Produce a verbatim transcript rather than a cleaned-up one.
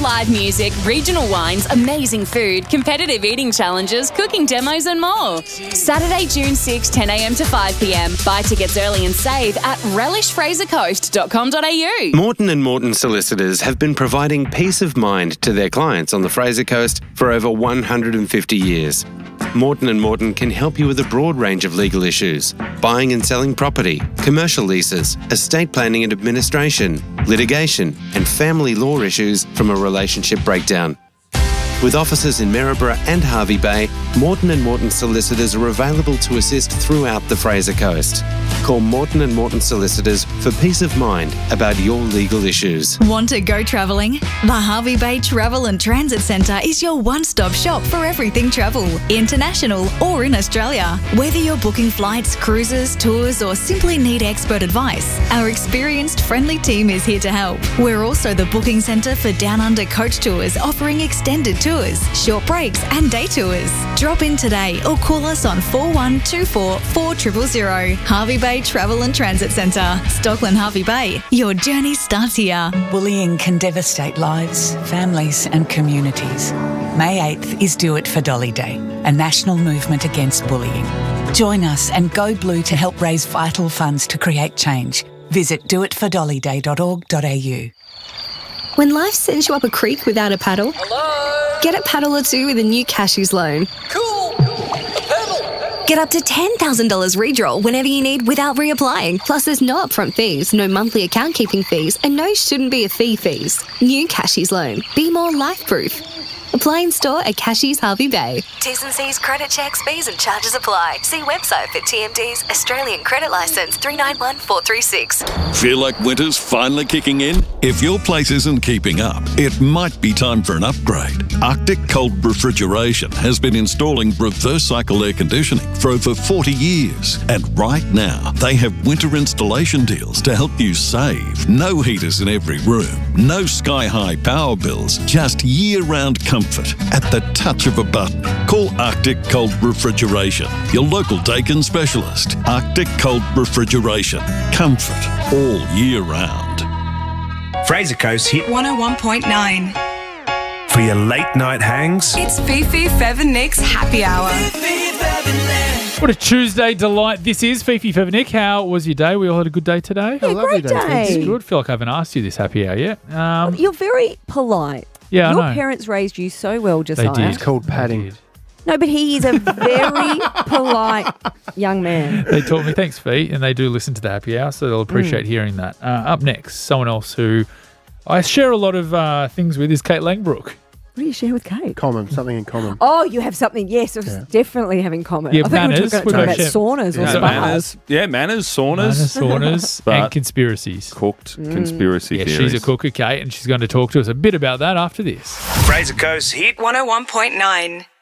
live music, regional wines, amazing food, competitive eating challenges, cooking demos and more. Saturday, June sixth, ten a m to five p m. Buy tickets early and save at relish fraser coast dot com dot a u. Morton and Morton Solicitors have been providing peace of mind to their clients on the Fraser Coast for over one hundred fifty years. Morton and Morton can help you with a broad range of legal issues: buying and selling property, commercial leases, estate planning and administration, litigation, and family law issues from a relationship breakdown. With offices in Maryborough and Hervey Bay, Morton and Morton Solicitors are available to assist throughout the Fraser Coast. Call Morton and Morton Solicitors for peace of mind about your legal issues. Want to go travelling? The Hervey Bay Travel and Transit Centre is your one-stop shop for everything travel, international or in Australia. Whether you're booking flights, cruises, tours or simply need expert advice, our experienced, friendly team is here to help. We're also the booking centre for Down Under coach tours, offering extended tours. Tours, short breaks and day tours. Drop in today or call us on four one two four, four zero zero zero. Hervey Bay Travel and Transit Centre, Stockland, Hervey Bay. Your journey starts here. Bullying can devastate lives, families and communities. May eighth is Do It for Dolly Day, a national movement against bullying. Join us and go blue to help raise vital funds to create change. Visit do it for dolly day dot org dot a u. When life sends you up a creek without a paddle, Hello? Get a paddle or two with a new Cashews loan. Cool! A paddle! Get up to ten thousand dollars redraw whenever you need without reapplying. Plus, there's no upfront fees, no monthly account keeping fees, and no shouldn't be a fee fees. New Cashews loan. Be more life-proof. Apply in store at Cashews Hervey Bay. T's and C's, credit checks, fees and charges apply. See website for T M D's Australian Credit Licence three nine one four three six. Feel like winter's finally kicking in? If your place isn't keeping up, it might be time for an upgrade. Arctic Cold Refrigeration has been installing reverse cycle air conditioning for over forty years. And right now, they have winter installation deals to help you save. No heaters in every room, no sky-high power bills, just year-round comfort at the touch of a button. Call Arctic Cold Refrigeration, your local Dakin specialist. Arctic Cold Refrigeration. Comfort all year round. Fraser Coast hit one oh one point nine. For your late night hangs. It's Fifi, Fev and Nick's happy hour. What a Tuesday delight this is. Fifi, Fev and Nick, how was your day? We all had a good day today? Yeah, great day. It's good. I feel like I haven't asked you this happy hour yet. Um, You're very polite. Yeah, Your I know. parents raised you so well, Josiah. They did. It's called padding. No, but he is a very polite young man. They taught me. Thanks, Fee. And they do listen to the happy hour, so they'll appreciate Mm. hearing that. Uh, up next, someone else who I share a lot of uh, things with is Kate Langbrook. What do you share with Kate? Common, something in common. Oh, you have something. Yes, it was Yeah. definitely having common. Yeah, I think manners. we were talking, We talking about both share- saunas or Yeah, spas. manners. Yeah, manners, saunas. Manners, saunas, But- and conspiracies. Cooked Mm. conspiracy Yeah, theories. she's a cooker, Kate, and she's going to talk to us a bit about that after this. Fraser Coast hit one oh one point nine.